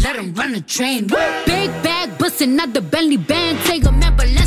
let him run the train. Big bag bustin' out the Bentley band, take a map,